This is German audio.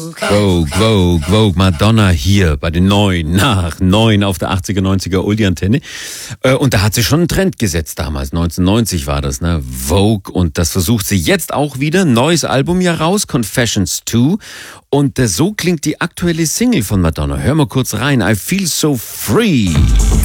Vogue, Madonna hier bei den Neuen, nach 9 auf der 80er, 90er Oldie-Antenne. Und da hat sie schon einen Trend gesetzt damals, 1990 war das, ne? Vogue, und das versucht sie jetzt auch wieder, neues Album ja raus, Confessions 2. Und so klingt die aktuelle Single von Madonna. Hör mal kurz rein, I Feel So Free.